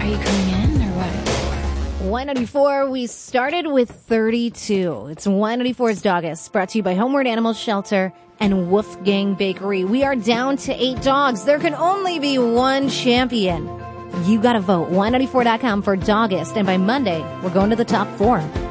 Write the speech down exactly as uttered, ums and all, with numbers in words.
you coming in or what? Y ninety-four, we started with thirty-two. It's Y ninety-four's Doggist, brought to you by Homeward Animal Shelter and Wolfgang Bakery. We are down to eight dogs. There can only be one champion. You gotta vote. Y ninety-four dot com for Doggist, and by Monday, we're going to the top four.